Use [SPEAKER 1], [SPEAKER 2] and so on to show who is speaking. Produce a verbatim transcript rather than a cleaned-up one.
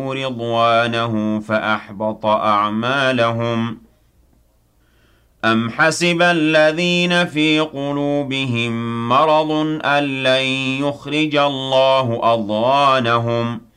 [SPEAKER 1] رضوانه فأحبط أعمالهم أم حسب الذين في قلوبهم مرض أن لن يخرج الله أضغانهم